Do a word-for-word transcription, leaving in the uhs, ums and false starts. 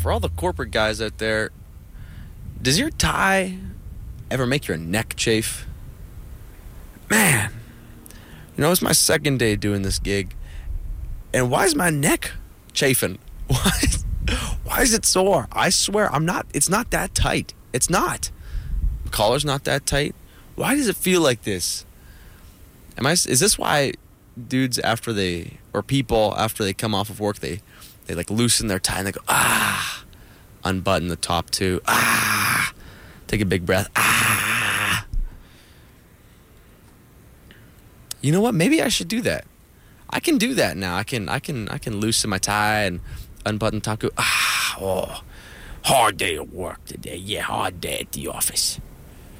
for all the corporate guys out there, does your tie ever make your neck chafe? Man, you know, it's my second day doing this gig, and why is my neck chafing? Why is, why is it sore? I swear, I'm not, it's not that tight. It's not. The collar's not that tight. Why does it feel like this? Am I, is this why dudes after they, or people after they come off of work, they, they like loosen their tie and they go, ah, unbutton the top too, ah, take a big breath, ah. You know what? Maybe I should do that. I can do that now. I can, I can, I can loosen my tie and unbutton the top, go, ah, oh, hard day at work today. Yeah, hard day at the office.